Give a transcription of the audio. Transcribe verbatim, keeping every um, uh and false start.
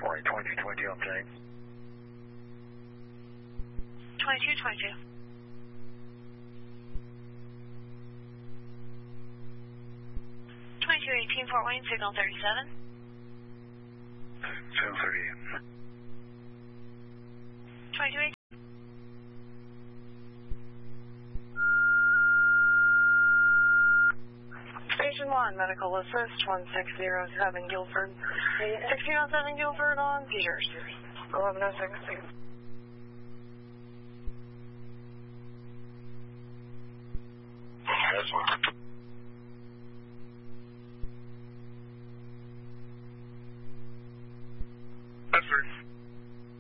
four eight twenty-two twenty-two update. twenty-two twenty-two. twenty-two eighteen, Fort Wayne, signal thirty-seven. Signal thirty-eight. twenty-two eighteen. Station one, medical assist, one six zero seven Guilford. sixteen oh seven Guilford on seizures. eleven oh six. That's one.